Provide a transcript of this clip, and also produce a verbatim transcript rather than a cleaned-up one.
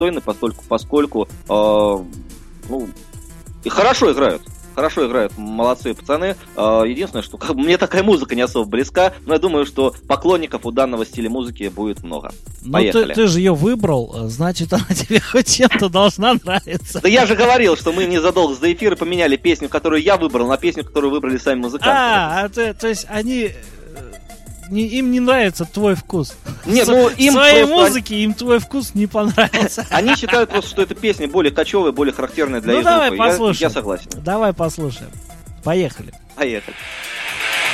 достойны, поскольку, поскольку э, ну, и хорошо играют. Хорошо играют, молодцы пацаны. Единственное, что как бы, мне такая музыка не особо близка, но я думаю, что поклонников у данного стиля музыки будет много. Поехали. Ну ты, ты же ее выбрал, значит, она тебе хоть чем-то должна нравиться. Да я же говорил, что мы незадолго до эфира поменяли песню, которую я выбрал, на песню, которую выбрали сами музыканты. А, а то, то есть они... Не, им не нравится твой вкус. Нет, ну им своей просто... музыке им твой вкус не понравился. Они считают просто, что эта песня более кочевая, более характерная для ну, их давай группы. послушаем. Я, я согласен. Давай послушаем. Поехали. Поехали.